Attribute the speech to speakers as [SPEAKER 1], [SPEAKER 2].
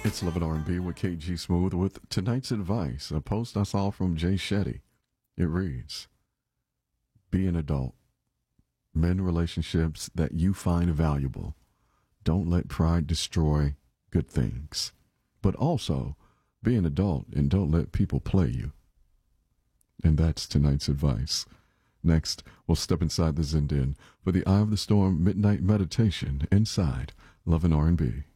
[SPEAKER 1] It's Love and R&B with KG Smooth with tonight's advice, a post I saw from Jay Shetty. It reads, be an adult. Mend relationships that you find valuable. Don't let pride destroy good things. But also, be an adult and don't let people play you. And that's tonight's advice. Next, we'll step inside the Zen Den for the Eye of the Storm Midnight Meditation inside Love and R&B.